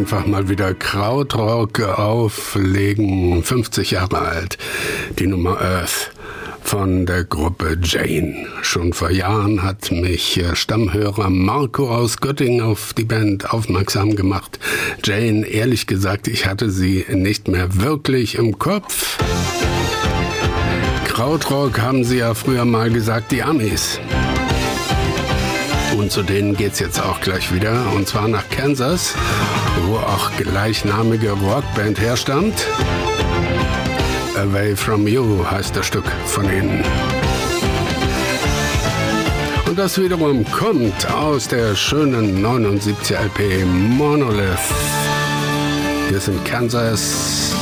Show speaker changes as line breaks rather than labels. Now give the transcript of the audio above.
einfach mal wieder Krautrock auflegen. 50 Jahre alt. Die Nummer Earth von der Gruppe Jane. Schon vor Jahren hat mich Stammhörer Marco aus Göttingen auf die Band aufmerksam gemacht. Jane, ehrlich gesagt, ich hatte sie nicht mehr wirklich im Kopf. Krautrock haben sie ja früher mal gesagt, die Amis. Und zu denen geht's jetzt auch gleich wieder, und zwar nach Kansas, wo auch gleichnamige Rockband herstammt. Away From You heißt das Stück von ihnen. Und das wiederum kommt aus der schönen 79 LP Monolith. Hier sind Kansas.